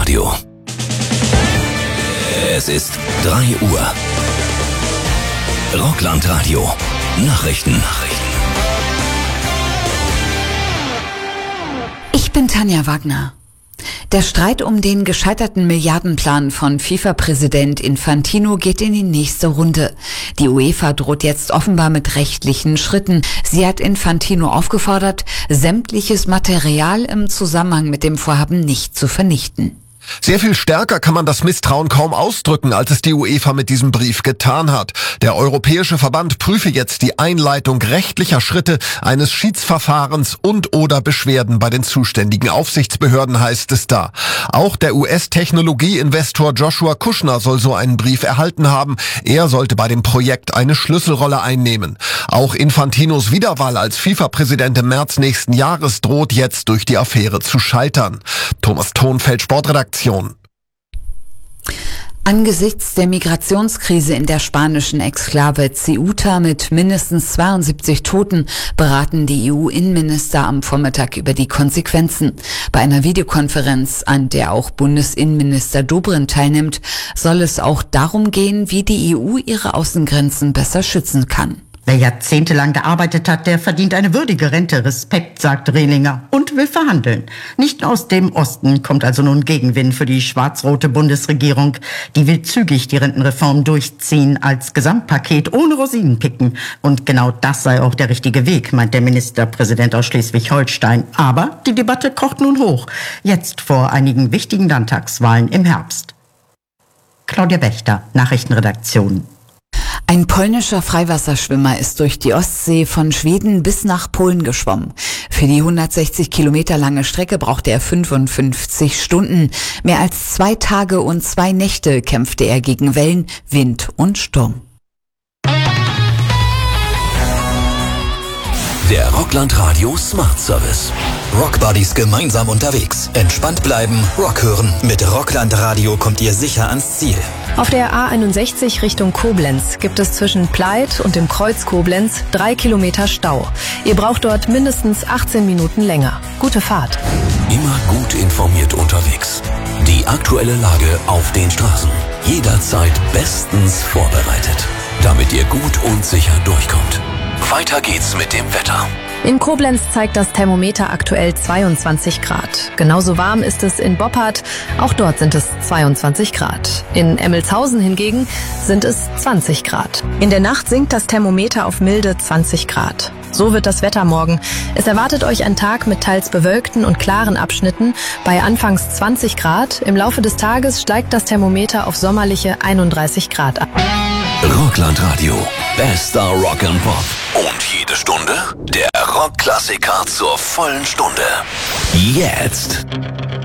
Radio. Es ist 3 Uhr. Rockland-Radio. Nachrichten. Ich bin Tanja Wagner. Der Streit um den gescheiterten Milliardenplan von FIFA-Präsident Infantino geht in die nächste Runde. Die UEFA droht jetzt offenbar mit rechtlichen Schritten. Sie hat Infantino aufgefordert, sämtliches Material im Zusammenhang mit dem Vorhaben nicht zu vernichten. Sehr viel stärker kann man das Misstrauen kaum ausdrücken, als es die UEFA mit diesem Brief getan hat. Der Europäische Verband prüfe jetzt die Einleitung rechtlicher Schritte, eines Schiedsverfahrens und/oder Beschwerden bei den zuständigen Aufsichtsbehörden, heißt es da. Auch der US-Technologieinvestor Joshua Kushner soll so einen Brief erhalten haben. Er sollte bei dem Projekt eine Schlüsselrolle einnehmen. Auch Infantinos Wiederwahl als FIFA-Präsident im März nächsten Jahres droht jetzt durch die Affäre zu scheitern. Thomas Thonfeld, Sportredaktion. Angesichts der Migrationskrise in der spanischen Exklave Ceuta mit mindestens 72 Toten beraten die EU-Innenminister am Vormittag über die Konsequenzen. Bei einer Videokonferenz, an der auch Bundesinnenminister Dobrindt teilnimmt, soll es auch darum gehen, wie die EU ihre Außengrenzen besser schützen kann. Wer jahrzehntelang gearbeitet hat, der verdient eine würdige Rente. Respekt, sagt Rehlinger und will verhandeln. Nicht aus dem Osten kommt also nun Gegenwind für die schwarz-rote Bundesregierung. Die will zügig die Rentenreform durchziehen als Gesamtpaket ohne Rosinenpicken. Und genau das sei auch der richtige Weg, meint der Ministerpräsident aus Schleswig-Holstein. Aber die Debatte kocht nun hoch. Jetzt vor einigen wichtigen Landtagswahlen im Herbst. Claudia Wächter, Nachrichtenredaktion. Ein polnischer Freiwasserschwimmer ist durch die Ostsee von Schweden bis nach Polen geschwommen. Für die 160 Kilometer lange Strecke brauchte er 55 Stunden. Mehr als 2 Tage und 2 Nächte kämpfte er gegen Wellen, Wind und Sturm. Der Rockland-Radio Smart Service. Rockbuddies gemeinsam unterwegs. Entspannt bleiben, Rock hören. Mit Rockland-Radio kommt ihr sicher ans Ziel. Auf der A61 Richtung Koblenz gibt es zwischen Pleit und dem Kreuz Koblenz 3 Kilometer Stau. Ihr braucht dort mindestens 18 Minuten länger. Gute Fahrt. Immer gut informiert unterwegs. Die aktuelle Lage auf den Straßen. Jederzeit bestens vorbereitet. Damit ihr gut und sicher durchkommt. Weiter geht's mit dem Wetter. In Koblenz zeigt das Thermometer aktuell 22 Grad. Genauso warm ist es in Boppard. Auch dort sind es 22 Grad. In Emmelshausen hingegen sind es 20 Grad. In der Nacht sinkt das Thermometer auf milde 20 Grad. So wird das Wetter morgen. Es erwartet euch ein Tag mit teils bewölkten und klaren Abschnitten bei anfangs 20 Grad. Im Laufe des Tages steigt das Thermometer auf sommerliche 31 Grad ab. Rockland-Radio. Bester Rock and Pop. Und jede Stunde der Rockklassiker zur vollen Stunde. Jetzt.